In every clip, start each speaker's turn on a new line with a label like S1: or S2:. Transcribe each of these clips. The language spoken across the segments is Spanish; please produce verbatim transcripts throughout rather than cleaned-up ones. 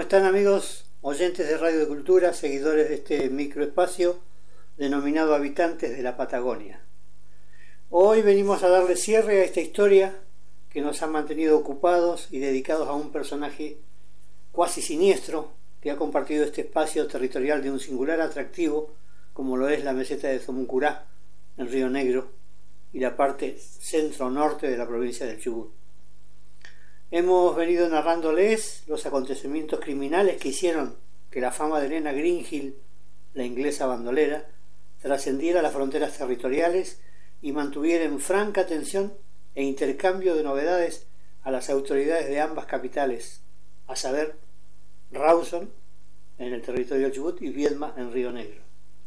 S1: están, amigos oyentes de Radio de Cultura, seguidores de este microespacio denominado Habitantes de la Patagonia? Hoy venimos a darle cierre a esta historia que nos ha mantenido ocupados y dedicados a un personaje cuasi siniestro que ha compartido este espacio territorial de un singular atractivo como lo es la meseta de Somuncurá, en Río Negro, y la parte centro-norte de la provincia del Chubut. Hemos venido narrándoles los acontecimientos criminales que hicieron que la fama de Elena Greenhill, la inglesa bandolera, trascendiera las fronteras territoriales y mantuviera en franca atención e intercambio de novedades a las autoridades de ambas capitales, a saber, Rawson, en el territorio del Chubut, y Viedma, en Río Negro.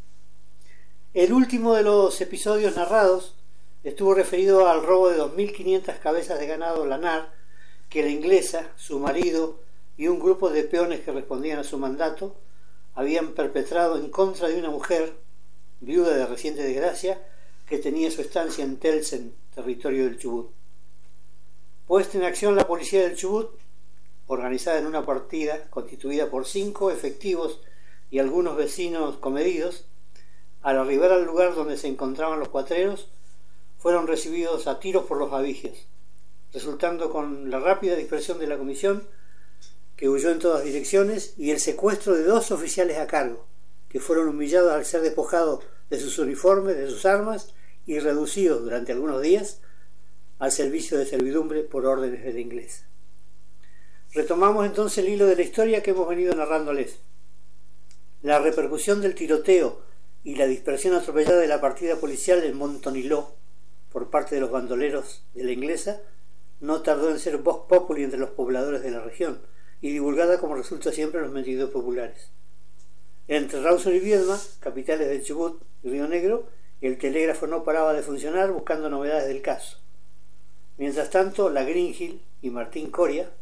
S1: El último de los episodios narrados estuvo referido al robo de dos mil quinientas cabezas de ganado lanar que la inglesa, su marido y un grupo de peones que respondían a su mandato habían perpetrado en contra de una mujer, viuda de reciente desgracia, que tenía su estancia en Telsen, territorio del Chubut. Puesta en acción la policía del Chubut, organizada en una partida constituida por cinco efectivos y algunos vecinos comedidos, al arribar al lugar donde se encontraban los cuatreros, fueron recibidos a tiros por los abigios, resultando con la rápida dispersión de la comisión, que huyó en todas direcciones, y el secuestro de dos oficiales a cargo, que fueron humillados al ser despojados de sus uniformes, de sus armas, y reducidos durante algunos días al servicio de servidumbre por órdenes de la inglesa. Retomamos entonces el hilo de la historia que hemos venido narrándoles. La repercusión del tiroteo y la dispersión atropellada de la partida policial en Montoniló por parte de los bandoleros de la inglesa no tardó en ser vox populi entre los pobladores de la región y divulgada como resulta siempre en los mentidos populares. Entre Rawson y Viedma, capitales del Chubut y Río Negro, el telégrafo no paraba de funcionar buscando novedades del caso. Mientras tanto, la Greenhill y Martín Coria,